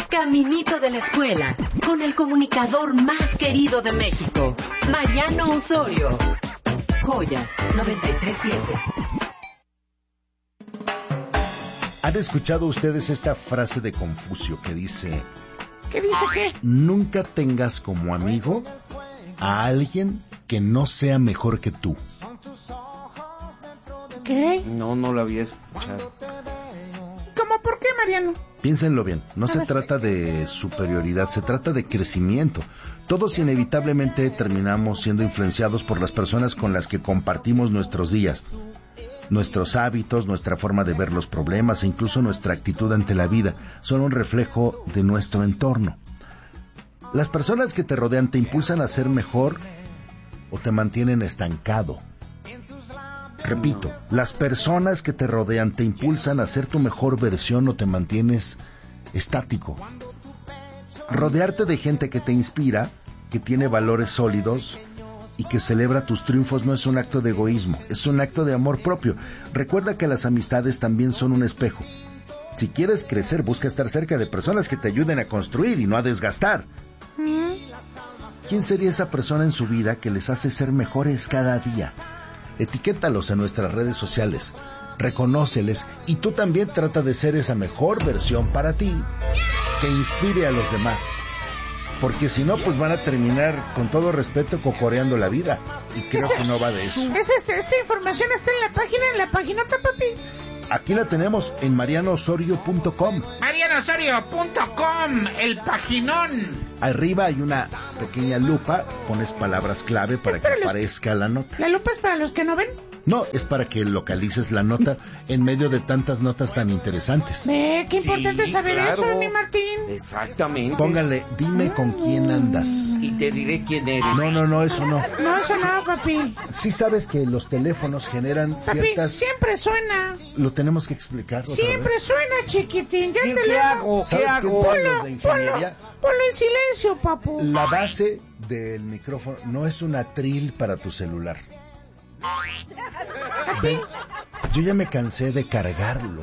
Caminito de la escuela, con el comunicador más querido de México, Mariano Osorio. Joya 93.7. ¿Han escuchado ustedes esta frase de Confucio que dice... ¿Qué dice qué? Nunca tengas como amigo a alguien que no sea mejor que tú. ¿Qué? No lo había escuchado. ¿Cómo por qué, Mariano? Piénsenlo bien, no se trata de superioridad, se trata de crecimiento. Todos inevitablemente terminamos siendo influenciados por las personas con las que compartimos nuestros días, nuestros hábitos, nuestra forma de ver los problemas e incluso nuestra actitud ante la vida son un reflejo de nuestro entorno. Las personas que te rodean te impulsan a ser mejor o te mantienen estancado. Repito, las personas que te rodean te impulsan a ser tu mejor versión o te mantienes estático. Rodearte de gente que te inspira, que tiene valores sólidos y que celebra tus triunfos no es un acto de egoísmo, es un acto de amor propio. Recuerda que las amistades también son un espejo. Si quieres crecer, busca estar cerca de personas que te ayuden a construir y no a desgastar. ¿Quién sería esa persona en su vida que les hace ser mejores cada día? Etiquétalos en nuestras redes sociales, reconóceles y tú también trata de ser esa mejor versión para ti que inspire a los demás. Porque si no, pues van a terminar, con todo respeto, cocoreando la vida. Y creo que no va de eso. Esta información está en la paginota, papi. Aquí la tenemos en marianoosorio.com. marianoosorio.com, el paginón. Arriba hay una pequeña lupa, pones palabras clave para que aparezca la nota. ¿La lupa es para los que no ven? No, es para que localices la nota en medio de tantas notas tan interesantes. Qué importante saber eso, mi Martín. Exactamente. Póngale, dime con quién andas. Y te diré quién eres. No, eso no. No, eso no, papi. Sí sabes que los teléfonos generan papi, ciertas... siempre suena. Lo tenemos que explicar otra siempre vez. Suena, chiquitín. Ya ¿Qué hago? ¿Sabes ¿Qué hago? Ponlo en silencio, papu. La base del micrófono no es un atril para tu celular. Ven, yo ya me cansé de cargarlo.